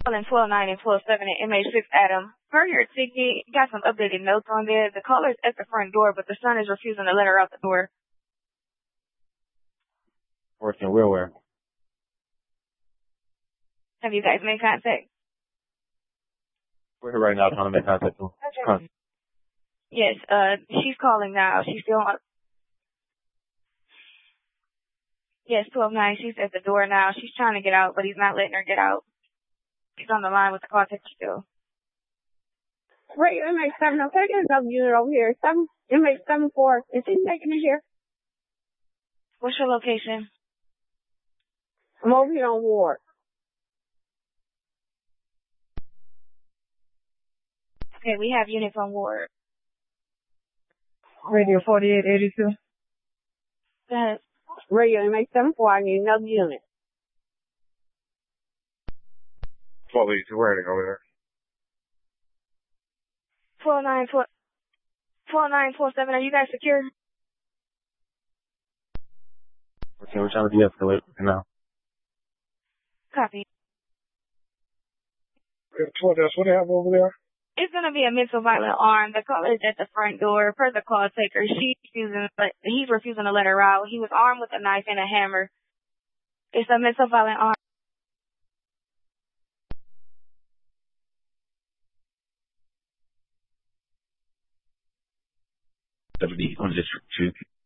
Calling 12-9 and 12-7 and MH6 Adam. Per your ticket, got some updated notes on there. The caller's at the front door, but the son is refusing to let her out the door. Working where? Have you guys made contact? We're here right now trying to make contact. Okay. Yes, she's calling now. She's still on. Yes, 12-9. She's at the door now. She's trying to get out, but he's not letting her get out. She's on the line with the call taker still. Right, MH7, I'm taking another unit over here. MH74. Is he taking it here? What's your location? I'm over here on Ward. Okay, we have units on Ward. Radio 4882. Go ahead. Radio MH74, I need another unit. 1282, where are they over there? 12-9, 12-9, 12-7, are you guys secure? Okay, we're trying to de-escalate now. Copy. 12, that's what they have over there? It's going to be a mental violent arm. The caller is at the front door. Per the call taker, he's refusing to let her out. He was armed with a knife and a hammer. It's a mental violent arm. WD on District 2.